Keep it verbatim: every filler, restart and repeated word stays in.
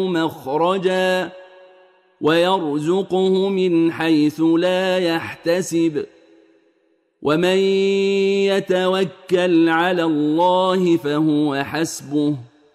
مخرجا ويرزقه من حيث لا يحتسب ومن يتوكل على الله فهو حسبه